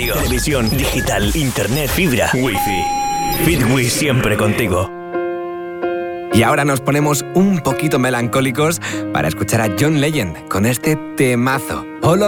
radio, televisión, digital, internet, fibra, wifi. Fitwi siempre contigo. Y ahora nos ponemos un poquito melancólicos para escuchar a John Legend con este temazo, All of